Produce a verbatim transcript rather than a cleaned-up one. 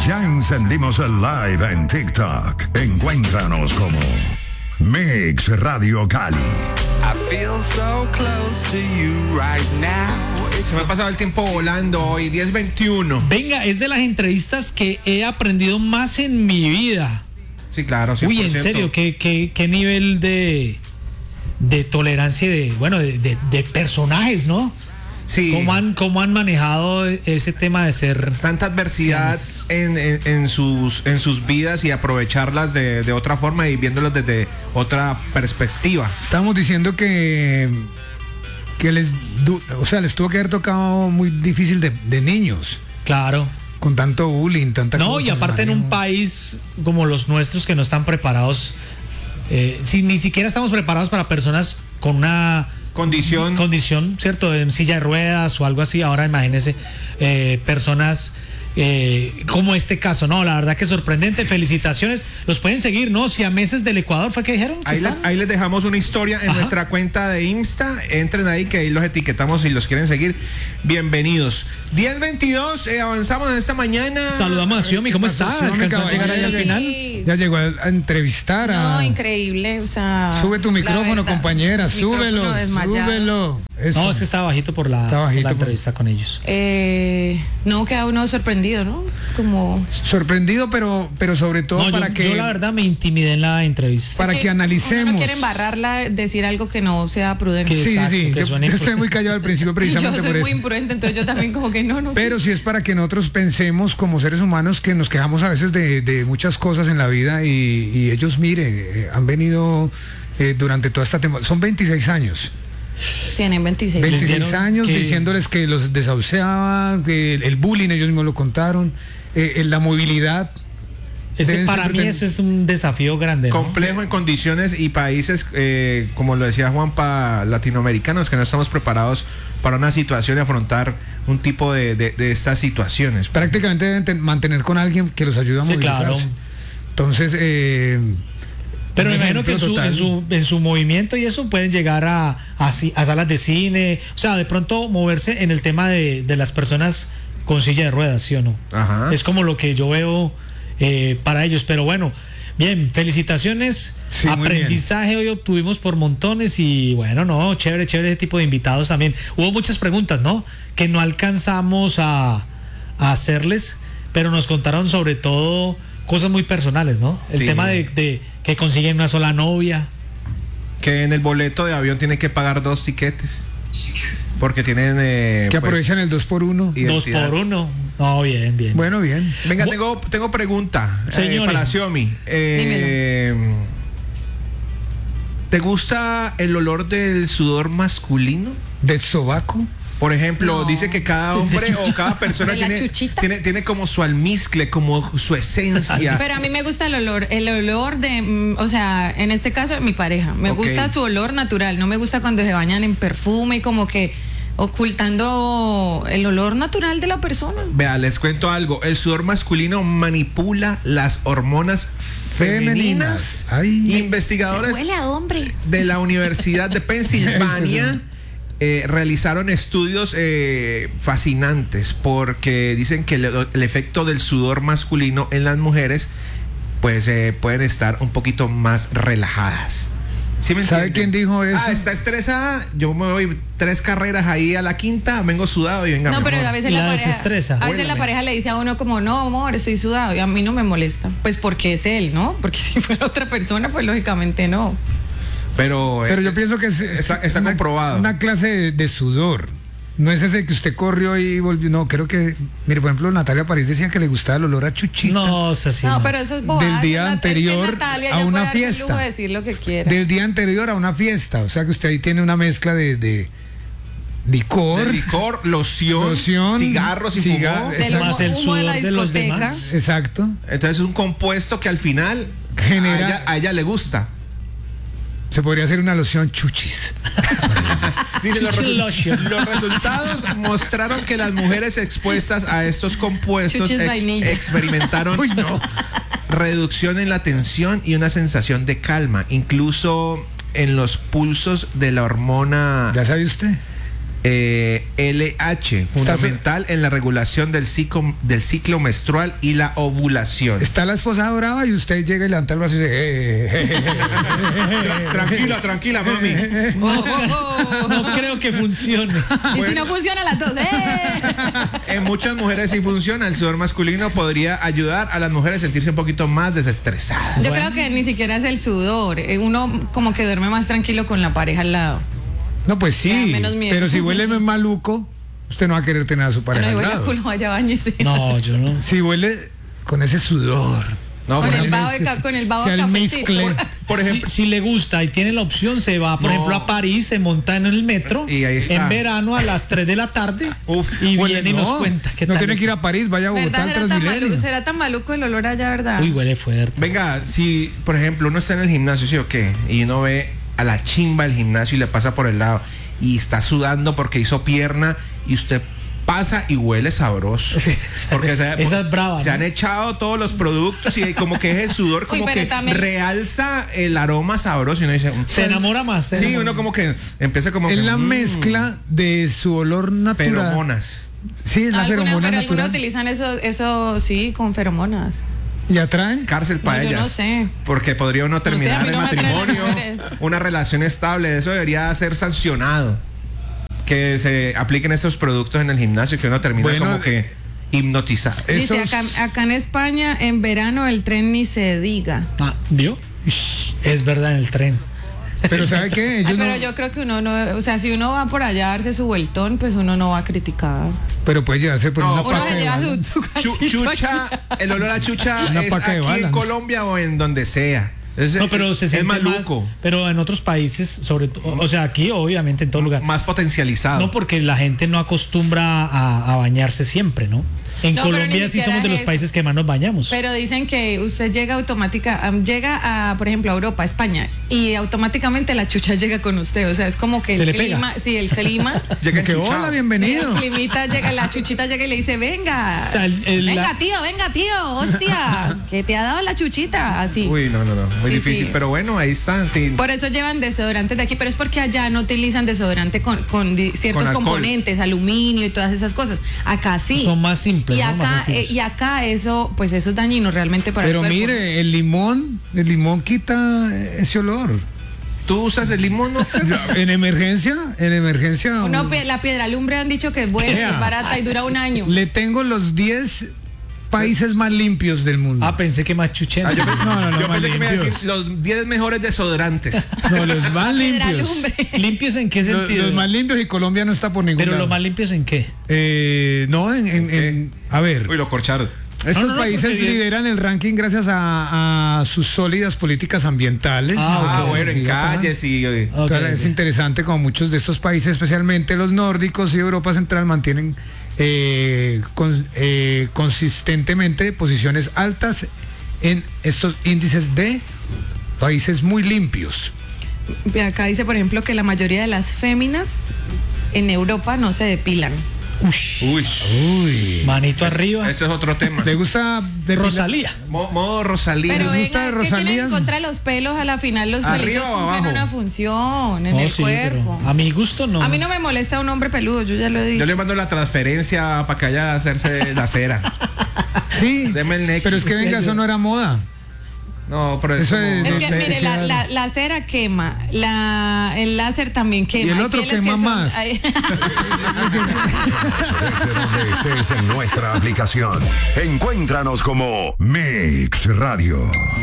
Ya encendimos el live en TikTok. Encuéntranos como Mix Radio Cali. I feel so close to you right now. Se me ha pasado el tiempo volando hoy, diez veintiuno. Venga, es de las entrevistas que he aprendido más en mi vida. Sí, claro, cien por ciento. Uy, en serio, ¿qué, qué, qué nivel de, de tolerancia y de, bueno, de, de, de personajes, ¿no? Sí. ¿Cómo han, cómo han manejado ese tema de ser tanta adversidad sí, en, en, en, sus, en sus vidas y aprovecharlas de, de otra forma y viéndolos desde otra perspectiva? Estamos diciendo que que les, o sea, les tuvo que haber tocado muy difícil de, de niños. Claro. Con tanto bullying, tanta No, cosa, y aparte en un país como los nuestros que no están preparados, eh, si ni siquiera estamos preparados para personas con una condición, condición, ¿cierto? En silla de ruedas o algo así. Ahora imagínense eh, personas eh, como este caso, no, la verdad que sorprendente. Felicitaciones, los pueden seguir, ¿no? Si a meses del Ecuador fue que dijeron que ahí, le, ahí les dejamos una historia en Ajá. nuestra cuenta de Insta. Entren ahí que ahí los etiquetamos si los quieren seguir. Bienvenidos. diez veintidós, eh, avanzamos en esta mañana. Saludamos a Xiomi, ¿cómo está? ¿Alcanzó a llegar ahí al final? Ya llegó a, a entrevistar a... No, increíble, o sea... Sube tu micrófono, compañera, súbelo, súbelo. Eso. No, es que estaba bajito por la, bajito por la por... entrevista con ellos. Eh, no, queda uno sorprendido, ¿no? Como... Sorprendido, pero, pero sobre todo no, para yo, que... Yo la verdad me intimidé en la entrevista. Para es que, que analicemos. Uno no quiere embarrarla, decir algo que no sea prudente. Que, sí, exacto, sí, sí. Que yo, yo estoy muy callado al principio precisamente yo soy por muy eso. imprudente, entonces yo también como que no, no. Pero sí es para que nosotros pensemos como seres humanos que nos quejamos a veces de, de muchas cosas en la vida y, y ellos, mire, eh, han venido eh, durante toda esta temporada, son veintiséis años. Tienen veintiséis. veintiséis años que... diciéndoles que los desahuciaban, que el, el bullying, ellos mismos lo contaron, eh, la movilidad. Ese, para mí ese es un desafío grande, ¿no? Complejo en condiciones y países, eh, como lo decía Juanpa, latinoamericanos, que no estamos preparados para una situación y afrontar un tipo de, de, de estas situaciones. Prácticamente deben ten, mantener con alguien que los ayude a sí, movilizarse. Claro. Entonces, eh, pero me imagino que en su, en, su, en su movimiento y eso pueden llegar a, a, a salas de cine, o sea, de pronto moverse en el tema de, de las personas con silla de ruedas, ¿sí o no? Ajá. Es como lo que yo veo eh, para ellos, pero bueno, bien, felicitaciones, sí, aprendizaje hoy obtuvimos por montones y bueno, no, chévere, chévere ese tipo de invitados también. Hubo muchas preguntas, ¿no? Que no alcanzamos a, a hacerles, pero nos contaron sobre todo cosas muy personales, ¿no? El sí. tema de, de que consiguen una sola novia. Que en el boleto de avión tienen que pagar dos tiquetes. Porque tienen... Eh, que aprovechan pues, el dos por uno. Dos por uno. No, bien, bien. Bueno, bien. Venga, tengo, tengo pregunta eh, para Xiomi. Eh, ¿Te gusta el olor del sudor masculino? ¿Del sobaco? Por ejemplo, no. Dice que cada hombre o cada persona tiene, tiene, tiene como su almizcle, como su esencia. Pero a mí me gusta el olor, el olor de, o sea, en este caso mi pareja. Me okay. gusta su olor natural, no me gusta cuando se bañan en perfume y como que ocultando el olor natural de la persona. Vea, les cuento algo. El sudor masculino manipula las hormonas femeninas. Ay. Investigadores huele a hombre. De la Universidad de Pensilvania eh, realizaron estudios eh, fascinantes porque dicen que el, el efecto del sudor masculino en las mujeres pues eh, pueden estar un poquito más relajadas. ¿Sí me ¿Sabe quién dijo eso? Ah, está estresada, yo me voy tres carreras ahí a la quinta, vengo sudado y venga. No, pero amor. a veces la, la pareja, desestresa. a veces Huélame. la pareja le dice a uno como, no, amor, estoy sudado, y a mí no me molesta. Pues porque es él, ¿no? Porque si fuera otra persona, pues lógicamente no. Pero, pero eh, yo pienso que es, está, está una, comprobado. Una clase de, de sudor. No es ese que usted corrió y volvió. No, creo que. Mire, por ejemplo, Natalia París decía que le gustaba el olor a chuchita. No, es así. No, pero eso es bobada. Del día es anterior Natalia, a una puede fiesta. lujo de decir lo que quiera. Del día anterior a una fiesta. O sea que usted ahí tiene una mezcla de. de licor, de licor, loción, loción cigarros y cigarro, fumo. Más el sudor de, la de los demás. Exacto. Entonces es un compuesto que al final genera, a ella, a ella le gusta. Se podría hacer una loción chuchis. Dice, los, resu- los resultados mostraron que las mujeres expuestas a estos compuestos ex- experimentaron Uy, no. reducción en la tensión y una sensación de calma, incluso en los pulsos de la hormona. ¿Ya sabe usted? Eh, L H, fundamental en la regulación del ciclo, del ciclo menstrual y la ovulación. Está la esposa brava y usted llega y levanta el brazo y dice, eh, eh, eh, Tra- tranquila, tranquila, mami. Oh, oh, oh. No creo que funcione. Y si no funciona las dos, ¡eh! En muchas mujeres sí funciona. El sudor masculino podría ayudar a las mujeres a sentirse un poquito más desestresadas. Yo creo que ni siquiera es el sudor. eh, Uno como que duerme más tranquilo con la pareja al lado. No, pues Me da sí, menos miedo. pero si huele maluco, usted no va a querer tener a su pareja Bueno, y al huele a lado. culo, vaya, bañese. No, yo no. Si huele con ese sudor. No, Con por el ejemplo, vaho de ca- con el vaho se de almizcle. cafecito. por ejemplo, Si, si le gusta y tiene la opción, se va, por No. ejemplo, a París, se monta en el metro Y ahí está. en verano a las tres de la tarde Uf, y Huele, viene y nos no, cuenta qué no tal. tiene que ir a París, vaya a Bogotá ¿Verdad? al ¿Será tan, maluco, Transmilenio. ¿Será tan maluco el olor allá, verdad? Uy, huele fuerte. venga, si por ejemplo uno está en el gimnasio, ¿sí o qué? Y uno ve a la chimba del gimnasio y le pasa por el lado y está sudando porque hizo pierna y usted pasa y huele sabroso. Porque se, Esa es brava, se ¿no? han echado todos los productos y como que ese sudor como pero que también- realza el aroma sabroso y uno dice, Se enamora más. se sí, enamora. uno como que empieza como Es que, la mm, mezcla de su olor natural. feromonas. Sí, es la Alguna- feromona pero algunos natural. utilizan eso, eso sí, con feromonas. ¿Y atrae? Cárcel para No, yo ellas. no sé. Porque podría uno sé, a terminar mí el no me atraen las matrimonio, mujeres. una relación estable. Eso debería ser sancionado. Que se apliquen estos productos en el gimnasio, que uno termina Bueno, como que hipnotizado. Dice, Esos- acá, acá en España, en verano, el tren ni se diga. Ah, ¿vio? Ish, es verdad, en el tren. Pero ¿sabe qué? Ellos Ay, pero no- yo creo que uno no, o sea, si uno va por allá a darse su vueltón, pues uno no va a criticar. pero puede llevarse por No, una uno Uno paca se de lleva bala. su, su Chu- cachito chucha, el olor a chucha Una es paca de aquí en balas. Colombia o en donde sea. Es, No, pero se es siente maluco, más, pero en otros países, sobre todo, o sea, aquí obviamente en todo lugar. más potencializado. No, porque la gente no acostumbra a, a bañarse siempre, ¿no? En No, pero ni Colombia sí siquiera somos de los es- países que más nos bañamos. Pero dicen que usted llega automática, um, llega a, por ejemplo, a Europa, a España, y automáticamente la chucha llega con usted. O sea, es como que Se el le pega. clima, sí, el clima. Llega Que enchuchado. hola, bienvenido. Sí, el climita llega, la chuchita llega y le dice, venga, O sea, el- el- venga la- tío, venga tío, hostia, que te ha dado la chuchita, así. Uy, no, no, no. Muy Sí, difícil. sí. Pero bueno, ahí están. Sí. Por eso llevan desodorantes de aquí, pero es porque allá no utilizan desodorante con, con di- ciertos Con alcohol. componentes, aluminio y todas esas cosas. Acá sí. Son más simples, y ¿no? Más acá, sencillos. eh, y acá eso, pues eso es dañino realmente para Pero el cuerpo. mire, el limón, el limón quita ese olor. ¿Tú usas el limón, no? En emergencia, en emergencia. Uno, pie- la piedra lumbre han dicho que es buena, Ea. es barata y dura un año. Le tengo los diez países más limpios del mundo. Ah, pensé que más chucheno. Ah, yo, No, no, no, yo más pensé que me iba a limpios. decir los diez mejores desodorantes. No, los más La piedra limpios. lumbre. ¿Limpios en qué Los, sentido? los más limpios y Colombia no está por ningún Pero lado. los más limpios en qué? Eh, no, en, en- qué? en- a ver, Uy, lo corcharon. estos no, no, países porque es- lideran el ranking gracias a, a sus sólidas políticas ambientales. Ah, Ah, ok. bueno, en Fíjate, calles y... eh, Ok, Entonces, es ok. interesante como muchos de estos países, especialmente los nórdicos y Europa Central, mantienen eh, con- eh, consistentemente posiciones altas en estos índices de países muy limpios. Ve, acá dice, por ejemplo, que la mayoría de las féminas en Europa no se depilan. Uy, Uy. Manito arriba. eso es otro tema. ¿Le gusta depilar? Rosalía. Mo- modo Rosalía. Pero ¿Les gusta venga, ¿qué Rosalías? tienen en contra de los pelos? A la final los ¿Arriba pelitos o cumplen abajo? una función en Oh, el sí, cuerpo. pero a mi gusto no. A mí no me molesta un hombre peludo, yo ya lo he dicho. Yo le mando la transferencia para que haya a hacerse la cera. Sí, Deme el Nequi. pero es que venga, eso no era moda. No, pero es Eso como- es- Es no que, sé, mire, la, claro. la, la cera quema, la, el láser también quema. Y el Hay otro pieles que quema son- más. ay- Desde donde estés en nuestra aplicación, encuéntranos como Mix Radio.